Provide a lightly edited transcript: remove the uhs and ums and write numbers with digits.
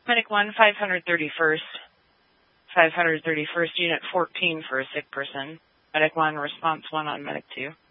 Medic 1, 531st. 531st, Unit 14 for a sick person. Medic 1, response 1 on Medic 2.